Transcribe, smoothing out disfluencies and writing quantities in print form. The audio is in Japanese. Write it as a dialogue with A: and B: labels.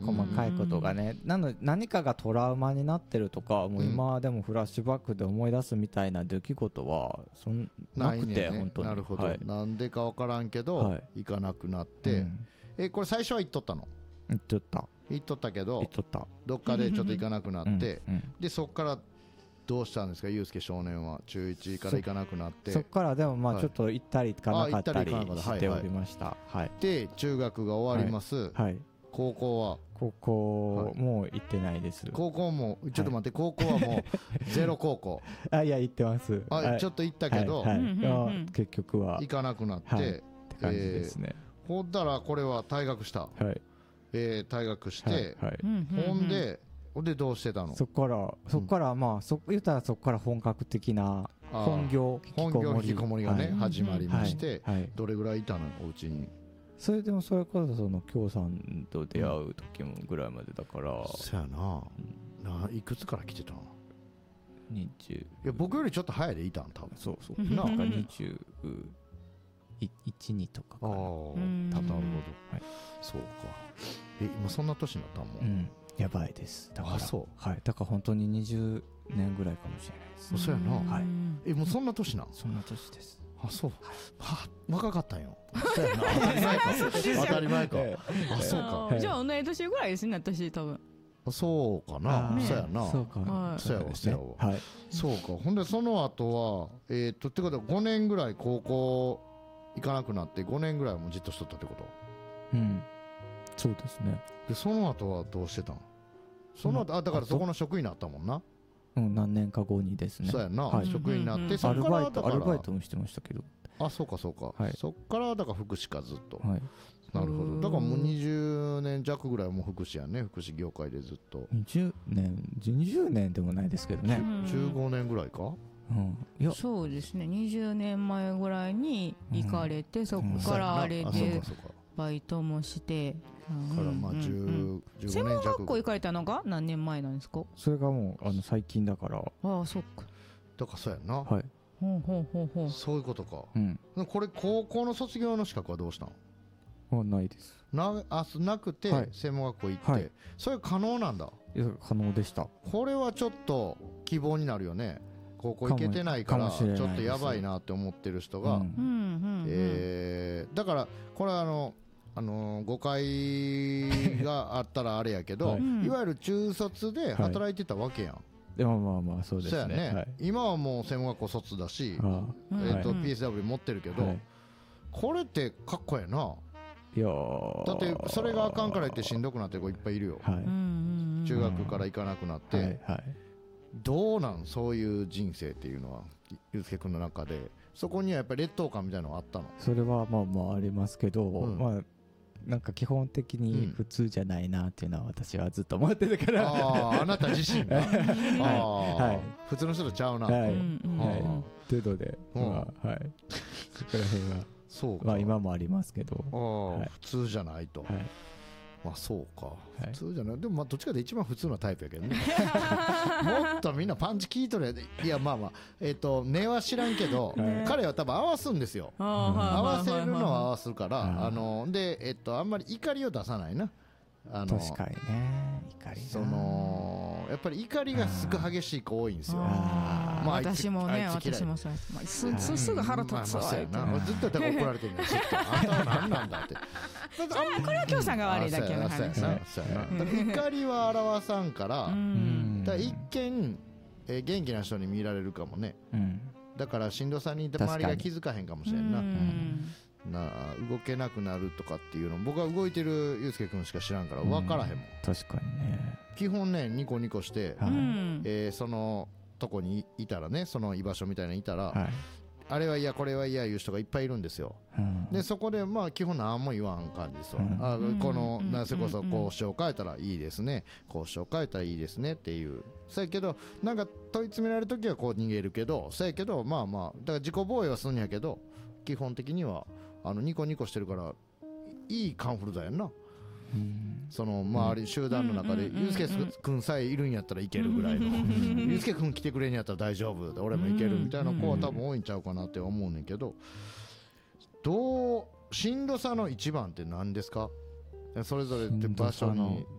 A: 細かいことがね、なので何かがトラウマになってるとか、もう今でもフラッシュバックで思い出すみたいな出来事はなくて、本当に。
B: なるほど、
A: はい、
B: なんでか分からんけど、
A: はい、
B: 行かなくなって、これ最初は行っとったの？
A: 行っとったけど、
B: どっかでちょっと行かなくなって、でそっからどうしたんですか、ユースケ少年は。中1から行かなくなって、
A: そっからでもまあちょっと行ったり行かなかったりしておりました。
B: で中学が終わります、はい、高校
A: もう行ってないです。
B: 高校もちょっと待って、高校はもうゼロ高校
A: いや行ってます。
B: ちょっと行ったけど、
A: 結局は
B: 行かなくなって、
A: って感じですね。
B: ほんだらこれは退学した、退学して、ほんでどうしてたの？そっからまあ言ったらそっから本格的な本業引きこもりがね、始まりまして、どれぐらいいたのお家に？
A: それでもそれこそその京さんと出会う時もぐらいまでだから。
B: そやな、いくつから来てたの
A: ？20。い
B: や僕よりちょっと早いでいたん多分。
A: そうなんか21、2とかかな。
B: なるほど、そうか。今そんな年になったもん。
A: やばいです。だから
B: そう、
A: だから本当に20年ぐらいかもしれないです。
B: そうやな。もうそんな年なん？
A: そんな年です。
B: そう。若かったんよ。そうやな。当たり前か。そうか。
C: じゃあ同い年ぐらいですね、私多分。
B: そうかな。そうやな。
A: そうか。
B: そうやわ。そうか。ほんでその後はってことは5年ぐらい高校行かなくなって、5年ぐらいもじっとしとったってこと？
A: そうですね。
B: でその後はどうしてたん？その後だからそこの職員になったもんな。
A: 何年か後にですね。
B: そうやな。職員になって、そ
A: こから
B: ア
A: ルバイトもしてましたけど。
B: そうか。そっからだから福祉かずっと。なるほど。だからもう20年弱ぐらいもう福祉やね。福祉業界でずっと。
A: 20年でもないですけどね。
B: 15年ぐらいか。
C: そうですね。20年前ぐらいに行かれて、そこからあれでバイトもして。
B: からまあ15年弱。
C: 専門学校行かれたのが何年前なんですか？
A: それがもう最近だから。
C: そっか。
B: だからそうやな。そういうことか。これ高校の卒業の資格はどうしたの？
A: ないです。
B: なくて専門学校行って、それ可能なんだ？
A: 可能でした。こ
B: れはちょっと希望になるよね。高校行けてないからちょっとやばいなって思ってる人が、だからこれは誤解があったらあれやけど、いわゆる中卒で働いてたわけやん。
A: でもまあそうですね。
B: 今はもう専門学校卒だし、PSW 持ってるけど、これってかっこええな。だってそれがあかんから言ってしんどくなってる子いっぱいいるよ。中学から行かなくなって、どうなん、そういう人生っていうのはゆうすけ君の中で。そこにはやっぱり劣等感みたいなのがあったの？
A: それはまあありますけど、なんか基本的に普通じゃないなっていうのは私はずっと思ってるから、
B: あなた自身が普通の人とちゃうなと
A: いうので、そこら辺はそう今もありますけど、
B: 普通じゃないと。そうか、普通じゃない。でもどっちかで一番普通なタイプやけどね。もっとみんなパンチ効いとるやで。いや根は知らんけど、彼は多分合わすんですよ。合わせるのは合わすから、であんまり怒りを出さないな。
A: 確かにね、怒り
B: やっぱり怒りがすぐ激しい子多いんですよ。
C: 私もそうすぐ腹立つわ。
B: ずっとだから怒られてるんだよ。あんたは何なんだって。
C: これは京さんが悪いだけの話。
B: 怒りは表さんから、一見元気な人に見られるかもね。だからしんどさに周りが気づかへんかもしれんな。動けなくなるとかっていうの、僕は動いてるゆうすけくんしか知らんから分からへんもん。
A: 確かにね。
B: 基本ねニコニコして、そのとこにいたらね、その居場所みたいなのいたら、あれは嫌これは嫌いう人がいっぱいいるんですよ。でそこで基本何も言わん感じですわ。このそれこそこうしよう変えたらいいですね、こうしよう変えたらいいですねっていう。そうやけどなんか問い詰められる時はこう逃げるけど、そうやけどだから自己防衛はするんやけど、基本的にはニコニコしてるからいいカンフルだよな。その周り集団の中でゆうすけくんさえいるんやったらいけるぐらいの、ゆうすけくん来てくれんやったら大丈夫、俺もいけるみたいな子は多分多いんちゃうかなって思うねんけど、しんどさの一番って何ですか？それぞれって場所に